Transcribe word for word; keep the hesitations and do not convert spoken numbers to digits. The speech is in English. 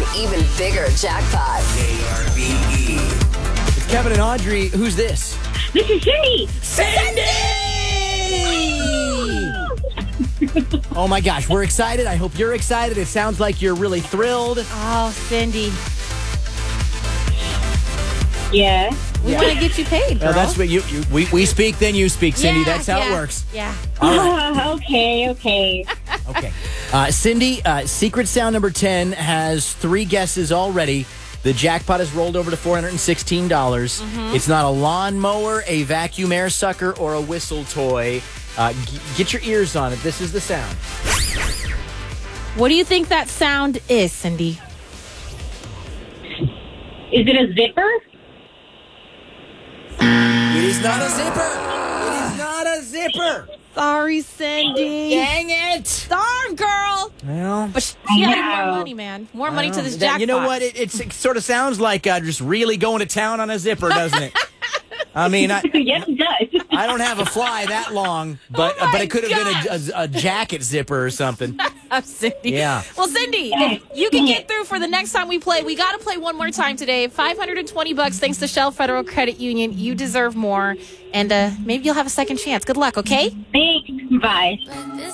even bigger jackpot. K R B E. It's Kevin and Audrey. Who's this? This is Cindy. Cindy! Oh my gosh, we're excited. I hope you're excited. It sounds like you're really thrilled. Oh, Cindy. Yeah. We want to get you paid, girl. Well, that's what you, you we, we speak, then you speak, Cindy. Yeah, That's how yeah, it works. Yeah. All right. okay, okay. Okay. Uh, Cindy, uh, secret sound number ten has three guesses already. The jackpot has rolled over to four hundred sixteen dollars. Mm-hmm. It's not a lawnmower, a vacuum air sucker, or a whistle toy. Uh, g- get your ears on it. This is the sound. What do you think that sound is, Cindy? Is it a zipper? It is not a zipper. It is not a zipper. Sorry, Cindy. Dang it. Darn, girl. Well, But she she gotta get know. more money, man. More money to Well, this that- jackpot. You know what? It, it's, it sort of sounds like uh, just really going to town on a zipper, doesn't it? I mean, I, Yes, it does. I don't have a fly that long, but Oh uh, but my it could have been gosh. a, a, a jacket zipper or something. I'm Cindy. Yeah. Well, Cindy, if you can get through for the next time we play, we got to play one more time today. five hundred twenty bucks thanks to Shell Federal Credit Union. You deserve more. And uh, maybe you'll have a second chance. Good luck, okay? Thanks. Bye.